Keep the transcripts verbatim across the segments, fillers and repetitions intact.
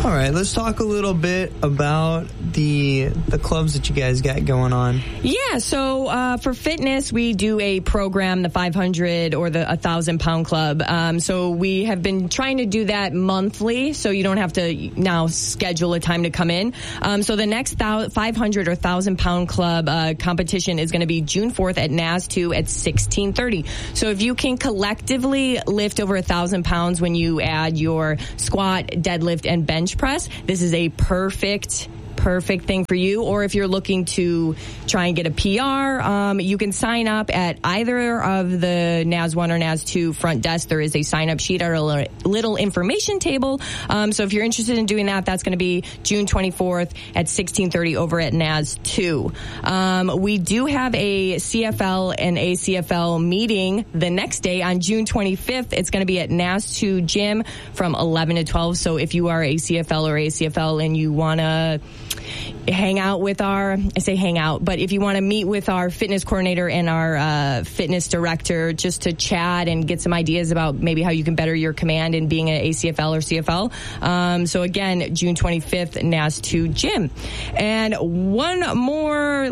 All right, let's talk a little bit about the the clubs that you guys got going on. Yeah, so uh, for fitness, we do a program, the five hundred or the one thousand pound club. Um, so we have been trying to do that monthly, so you don't have to now schedule a time to come in. Um, so the next five hundred or one thousand pound club uh, competition is going to be June fourth at N A S two at sixteen thirty. So if you can collectively lift over one thousand pounds when you add your squat, deadlift, and bench press, this is a perfect perfect thing for you. Or if you're looking to try and get a P R, um, you can sign up at either of the N A S one or N A S two front desk. There is a sign-up sheet or a little information table. Um, so if you're interested in doing that, that's going to be June twenty-fourth at sixteen thirty over at N A S two. Um, we do have a C F L and A C F L meeting the next day on June twenty-fifth. It's going to be at N A S two gym from eleven to twelve. So if you are a C F L or A C F L and you want to hang out with our, I say hang out, but if you want to meet with our fitness coordinator and our uh, fitness director just to chat and get some ideas about maybe how you can better your command in being an A C F L or C F L. Um, so again, June twenty-fifth, N A S two gym. And one more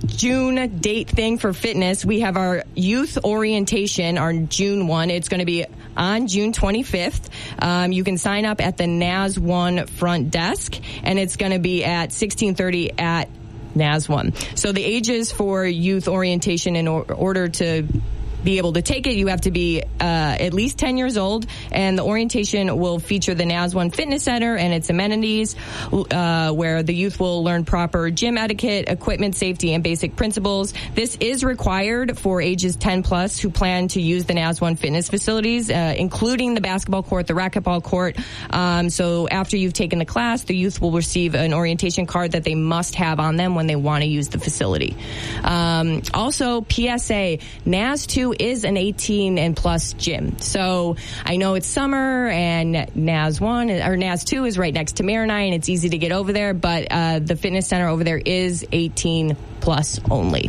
June date thing for fitness. We have our youth orientation on June first. It's going to be on June twenty-fifth. Um, you can sign up at the N A S one front desk, and it's going to be at sixteen thirty at N A S one. So the ages for youth orientation, in or- order to be able to take it, you have to be uh, at least ten years old, and the orientation will feature the N A S one Fitness Center and its amenities, uh, where the youth will learn proper gym etiquette, equipment safety, and basic principles. This is required for ages ten plus who plan to use the N A S one fitness facilities, uh, including the basketball court, the racquetball court. Um, so after you've taken the class, the youth will receive an orientation card that they must have on them when they want to use the facility. Um, also, P S A, N A S two is an eighteen and plus gym. So I know it's summer and N A S one or N A S two is right next to Maronite and it's easy to get over there, but uh, the fitness center over there is eighteen plus only.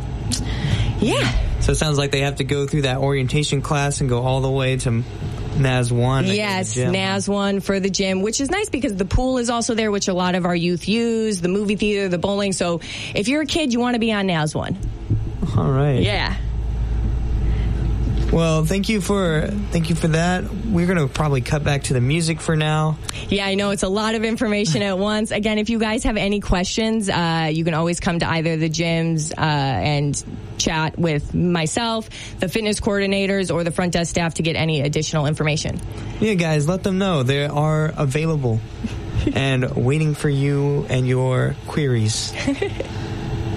Yeah. So it sounds like they have to go through that orientation class and go all the way to N A S one. Yes, N A S one for the gym, which is nice because the pool is also there, which a lot of our youth use, the movie theater, the bowling. So if you're a kid, you want to be on N A S one. All right. Yeah. Well, thank you for thank you for that. We're going to probably cut back to the music for now. Yeah, I know it's a lot of information at once. Again, if you guys have any questions, uh, you can always come to either of the gyms uh, and chat with myself, the fitness coordinators, or the front desk staff to get any additional information. Yeah, guys, let them know they are available and waiting for you and your queries.